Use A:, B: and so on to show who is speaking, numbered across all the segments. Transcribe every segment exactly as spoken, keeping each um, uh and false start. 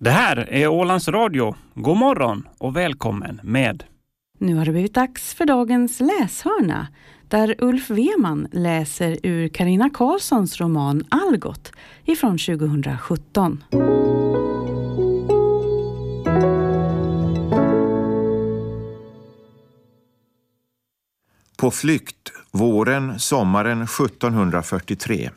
A: Det här är Ålands Radio. God morgon och välkommen med.
B: Nu har det blivit dags för dagens läshörna, där Ulf Weman läser ur Carina Karlssons roman Algot ifrån tjugohundrasjutton.
C: På flykt, våren, sommaren sjuttonhundrafyrtiotre.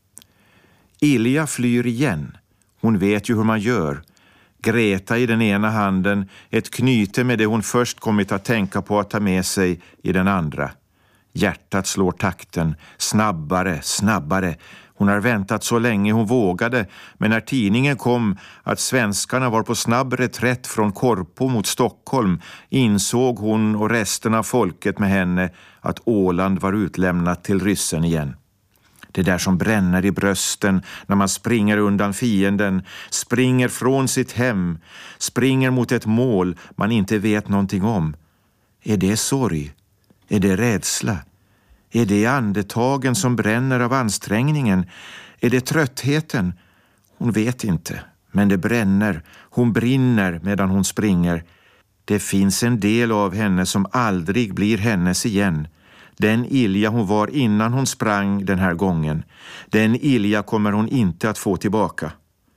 C: Ilja flyr igen. Hon vet ju hur man gör. Greta i den ena handen, ett knyte med det hon först kommit att tänka på att ta med sig i den andra. Hjärtat slår takten, snabbare, snabbare. Hon har väntat så länge hon vågade, men när tidningen kom att svenskarna var på snabb reträtt från Korpo mot Stockholm insåg hon och resten av folket med henne att Åland var utlämnat till ryssen igen. Det där som bränner i brösten när man springer undan fienden, springer från sitt hem, springer mot ett mål man inte vet någonting om. Är det sorg? Är det rädsla? Är det andetagen som bränner av ansträngningen? Är det tröttheten? Hon vet inte, men det bränner. Hon brinner medan hon springer. Det finns en del av henne som aldrig blir hennes igen. Den Ilja hon var innan hon sprang den här gången. Den Ilja kommer hon inte att få tillbaka.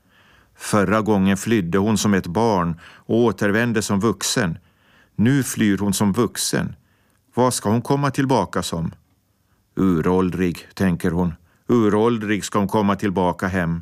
C: Förra gången flydde hon som ett barn och återvände som vuxen. Nu flyr hon som vuxen. Vad ska hon komma tillbaka som? Uråldrig, tänker hon. Uråldrig ska hon komma tillbaka hem.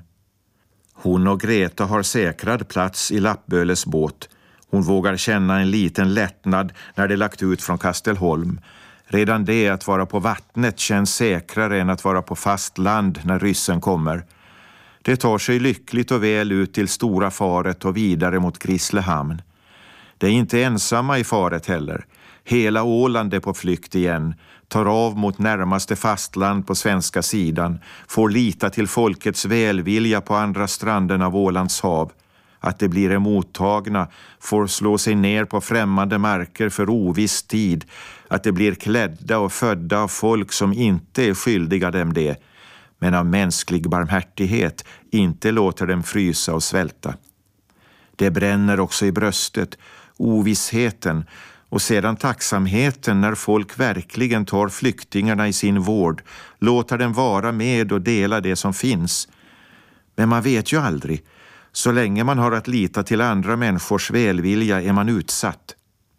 C: Hon och Greta har säkrad plats i Lappböles båt. Hon vågar känna en liten lättnad när det lagt ut från Kastelholm. Redan det att vara på vattnet känns säkrare än att vara på fast land när ryssen kommer. Det tar sig lyckligt och väl ut till Stora faret och vidare mot Grisslehamn. Det är inte ensamma i faret heller. Hela Åland är på flykt igen, tar av mot närmaste fastland på svenska sidan, får lita till folkets välvilja på andra stranden av Ålands hav. Att det blir emottagna, får slå sig ner på främmande marker för oviss tid, att det blir klädda och födda av folk som inte är skyldiga dem det, men av mänsklig barmhärtighet inte låter dem frysa och svälta. Det bränner också i bröstet, ovissheten och sedan tacksamheten när folk verkligen tar flyktingarna i sin vård, låter dem vara med och dela det som finns. Men man vet ju aldrig. Så länge man har att lita till andra människors välvilja är man utsatt.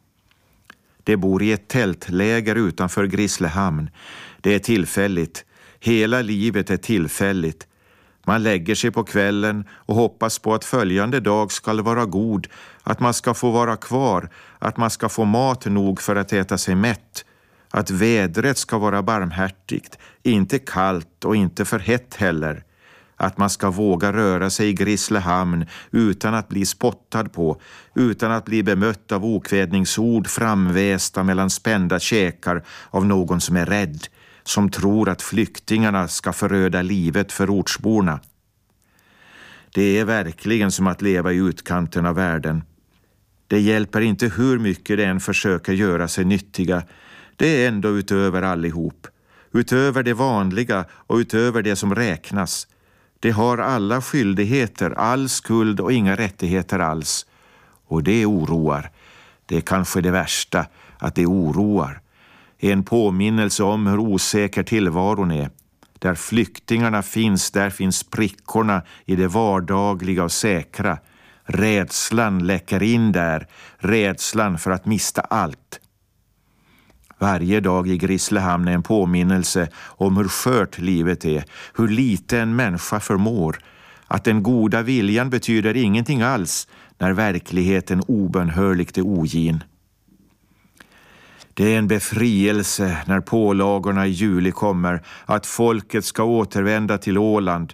C: Det bor i ett tältläger utanför Grisslehamn. Det är tillfälligt. Hela livet är tillfälligt. Man lägger sig på kvällen och hoppas på att följande dag ska vara god, att man ska få vara kvar, att man ska få mat nog för att äta sig mätt, att vädret ska vara barmhärtigt, inte kallt och inte för hett heller. Att man ska våga röra sig i Grisslehamn utan att bli spottad på, utan att bli bemött av okvädningsord framvästa mellan spända käkar av någon som är rädd, som tror att flyktingarna ska föröda livet för ortsborna. Det är verkligen som att leva i utkanten av världen. Det hjälper inte hur mycket det än försöker göra sig nyttiga. Det är ändå utöver allihop. Utöver det vanliga och utöver det som räknas. Det har alla skyldigheter, all skuld och inga rättigheter alls. Och det oroar. Det är kanske det värsta, att det oroar. En påminnelse om hur osäker tillvaron är. Där flyktingarna finns, där finns prickorna i det vardagliga och säkra. Rädslan läcker in där, rädslan för att mista allt. Varje dag i Grisslehamn är en påminnelse om hur skört livet är, hur lite en människa förmår, att den goda viljan betyder ingenting alls när verkligheten obönhörligt är ogin. Det är en befrielse när pålagorna i juli kommer, att folket ska återvända till Åland,